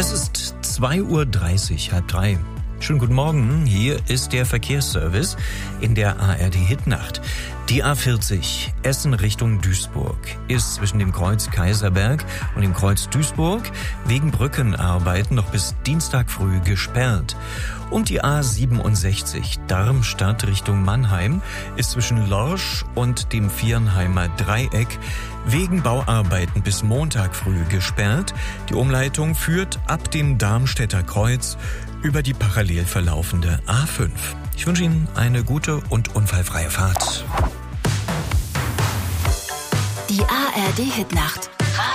Es ist 2:30 Uhr, halb drei. Schönen guten Morgen, hier ist der Verkehrsservice in der ARD Hitnacht. Die A40 Essen Richtung Duisburg ist zwischen dem Kreuz Kaiserberg und dem Kreuz Duisburg wegen Brückenarbeiten noch bis Dienstag früh gesperrt. Und die A67 Darmstadt Richtung Mannheim ist zwischen Lorsch und dem Viernheimer Dreieck wegen Bauarbeiten bis Montag früh gesperrt. Die Umleitung führt ab dem Darmstädter Kreuz über die parallel verlaufende A5. Ich wünsche Ihnen eine gute und unfallfreie Fahrt. Die ARD Hitnacht.